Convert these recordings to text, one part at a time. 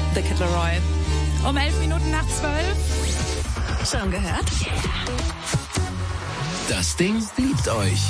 The Kid Laroi. Um 11 Minuten nach 12. Schon gehört? Das Ding liebt euch.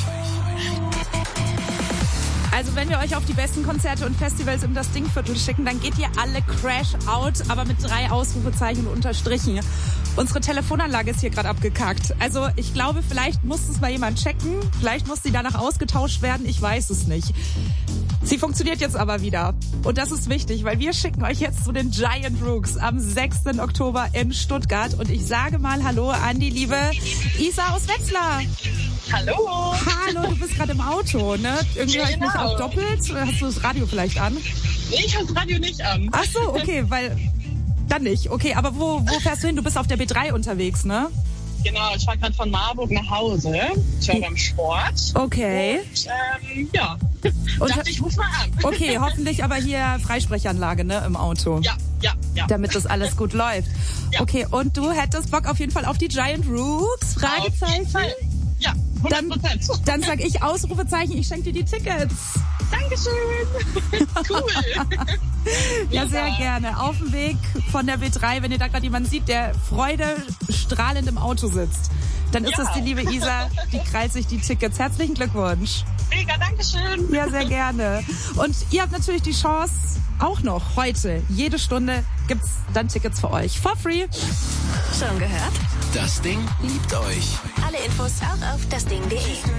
Also wenn wir euch auf die besten Konzerte und Festivals im Das Ding-Viertel schicken, dann geht ihr alle Crash out, aber mit 3 Ausrufezeichen und Unterstrichen. Unsere Telefonanlage ist hier gerade abgekackt. Also ich glaube, vielleicht muss es mal jemand checken. Vielleicht muss sie danach ausgetauscht werden. Ich weiß es nicht. Sie funktioniert jetzt aber wieder. Und das ist wichtig, weil wir schicken euch jetzt zu den Giant Rooks am 6. Oktober in Stuttgart. Und ich sage mal Hallo an die liebe Isa aus Wetzlar. Hallo. Hallo, du bist gerade im Auto, ne? Irgendwie höre ich mich auch doppelt. Hast du das Radio vielleicht an? Nee, ich habe das Radio nicht an. Ach so, okay, weil... Dann nicht. Okay, aber wo fährst du hin? Du bist auf der B3 unterwegs, ne? Genau, ich fahre gerade von Marburg nach Hause. Ich war beim Sport. Okay. Und, ja. Und dachte ich, ruf mal an. Okay, hoffentlich aber hier Freisprechanlage, ne, im Auto. Ja. Damit das alles gut läuft. Ja. Okay, und du hättest Bock auf jeden Fall auf die Giant Rooks? Fragezeichen? Auf jeden Fall. Ja, 100%. Dann sag ich Ausrufezeichen, ich schenke dir die Tickets. Dankeschön. Cool. Ja, sehr gerne. Auf dem Weg von der B3, wenn ihr da gerade jemanden sieht, der freudestrahlend im Auto sitzt, dann ist das die liebe Isa, die krallt sich die Tickets. Herzlichen Glückwunsch. Mega, Dankeschön. Ja, sehr gerne. Und ihr habt natürlich die Chance, auch noch heute, jede Stunde gibt's dann Tickets für euch. For free. Schon gehört? Das Ding liebt euch. Alle Infos auch auf dasding.de.